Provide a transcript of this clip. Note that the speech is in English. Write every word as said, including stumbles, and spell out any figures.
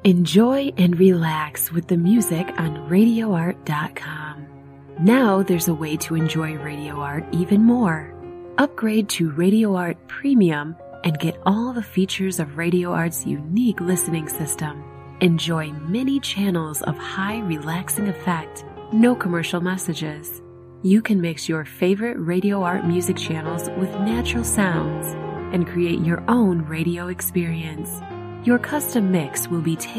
Enjoy and relax with the music on radio art dot com. Now there's a way to enjoy Radio Art even more. Upgrade to Radio Art Premium and get all the features of Radio Art's unique listening system. Enjoy many channels of high relaxing effect, no commercial messages. You can mix your favorite Radio Art music channels with natural sounds and create your own radio experience. Your custom mix will be tailored